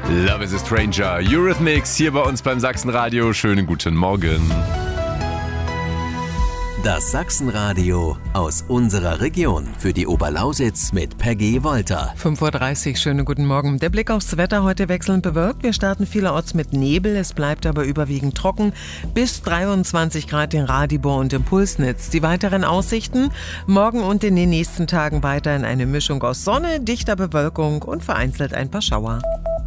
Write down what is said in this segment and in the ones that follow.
Love is a Stranger, Eurythmics hier bei uns beim Sachsenradio. Schönen guten Morgen. Das Sachsenradio aus unserer Region für die Oberlausitz mit Peggy Wolter. 5:30 Uhr, schönen guten Morgen. Der Blick aufs Wetter heute wechselnd bewölkt. Wir starten vielerorts mit Nebel, es bleibt aber überwiegend trocken. Bis 23 Grad in Radibor und im Pulsnitz. Die weiteren Aussichten: morgen und in den nächsten Tagen weiterhin eine Mischung aus Sonne, dichter Bewölkung und vereinzelt ein paar Schauer.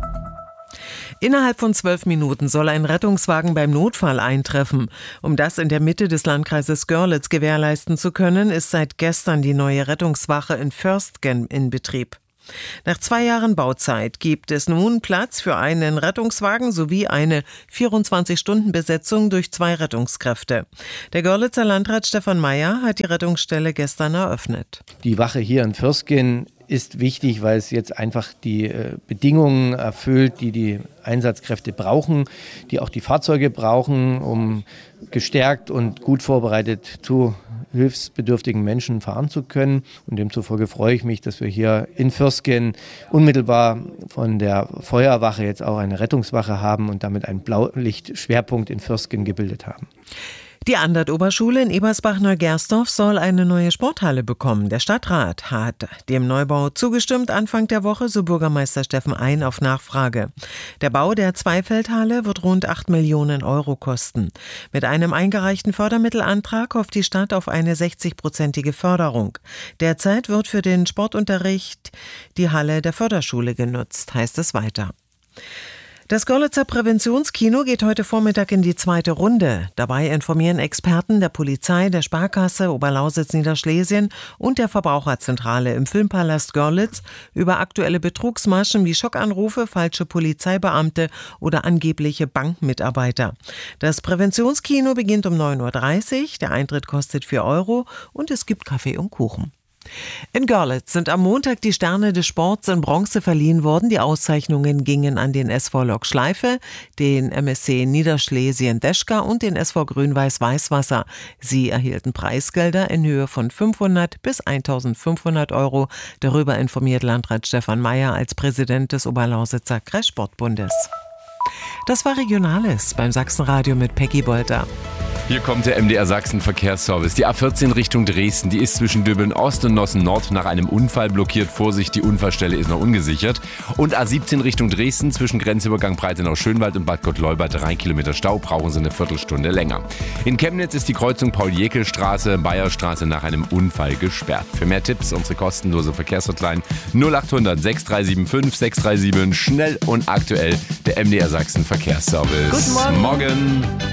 Innerhalb von 12 Minuten soll ein Rettungswagen beim Notfall eintreffen. Um das in der Mitte des Landkreises Görlitz gewährleisten zu können, ist seit gestern die neue Rettungswache in Förstgen in Betrieb. Nach 2 Jahren Bauzeit gibt es nun Platz für einen Rettungswagen sowie eine 24-Stunden-Besetzung durch 2 Rettungskräfte. Der Görlitzer Landrat Stefan Meyer hat die Rettungsstelle gestern eröffnet. Die Wache hier in Förstgen ist wichtig, weil es jetzt einfach die Bedingungen erfüllt, die die Einsatzkräfte brauchen, die auch die Fahrzeuge brauchen, um gestärkt und gut vorbereitet zu hilfsbedürftigen Menschen fahren zu können. Und demzufolge freue ich mich, dass wir hier in Förstgen unmittelbar von der Feuerwache jetzt auch eine Rettungswache haben und damit einen Blaulichtschwerpunkt in Förstgen gebildet haben. Die Andert-Oberschule in Ebersbach-Neugersdorf soll eine neue Sporthalle bekommen. Der Stadtrat hat dem Neubau zugestimmt Anfang der Woche, so Bürgermeister Steffen Ein auf Nachfrage. Der Bau der Zweifeldhalle wird rund 8 Millionen Euro kosten. Mit einem eingereichten Fördermittelantrag hofft die Stadt auf eine 60-prozentige Förderung. Derzeit wird für den Sportunterricht die Halle der Förderschule genutzt, heißt es weiter. Das Görlitzer Präventionskino geht heute Vormittag in die 2. Runde. Dabei informieren Experten der Polizei, der Sparkasse Oberlausitz-Niederschlesien und der Verbraucherzentrale im Filmpalast Görlitz über aktuelle Betrugsmaschen wie Schockanrufe, falsche Polizeibeamte oder angebliche Bankmitarbeiter. Das Präventionskino beginnt um 9:30 Uhr, der Eintritt kostet 4 Euro und es gibt Kaffee und Kuchen. In Görlitz sind am Montag die Sterne des Sports in Bronze verliehen worden. Die Auszeichnungen gingen an den SV Lok Schleife, den MSC Niederschlesien Deschka und den SV Grün-Weiß Weißwasser. Sie erhielten Preisgelder in Höhe von 500 bis 1.500 Euro. Darüber informiert Landrat Stefan Meyer als Präsident des Oberlausitzer Kreissportbundes. Das war Regionales beim Sachsenradio mit Peggy Wolter. Hier kommt der MDR Sachsen Verkehrsservice. Die A14 Richtung Dresden, die ist zwischen Döbeln Ost und Nossen Nord nach einem Unfall blockiert. Vorsicht, die Unfallstelle ist noch ungesichert. Und A17 Richtung Dresden zwischen Grenzübergang Breitenau-Schönwald und Bad Gottleuba 3 Kilometer Stau, brauchen Sie eine Viertelstunde länger. In Chemnitz ist die Kreuzung Paul-Jäckel-Straße, Bayerstraße nach einem Unfall gesperrt. Für mehr Tipps unsere kostenlose Verkehrshotline 0800 6375 637. Schnell und aktuell der MDR Sachsen Verkehrsservice. Guten Morgen. Morgen.